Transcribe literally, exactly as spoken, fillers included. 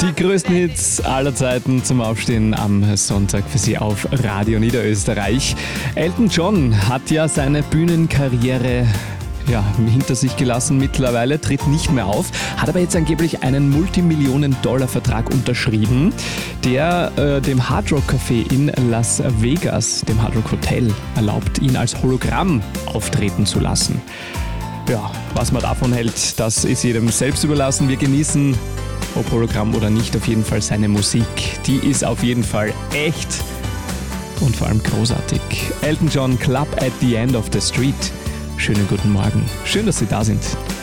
Die größten Hits aller Zeiten zum Aufstehen am Sonntag für Sie auf Radio Niederösterreich. Elton John hat ja seine Bühnenkarriere ja, hinter sich gelassen mittlerweile, tritt nicht mehr auf, hat aber jetzt angeblich einen Multimillionen-Dollar-Vertrag unterschrieben, der äh, dem Hard Rock Café in Las Vegas, dem Hard Rock Hotel, erlaubt, ihn als Hologramm auftreten zu lassen. Ja, was man davon hält, das ist jedem selbst überlassen. Wir genießen, ob Hologramm oder nicht, auf jeden Fall seine Musik. Die ist auf jeden Fall echt und vor allem großartig. Elton John, Club at the End of the Street. Schönen guten Morgen. Schön, dass Sie da sind.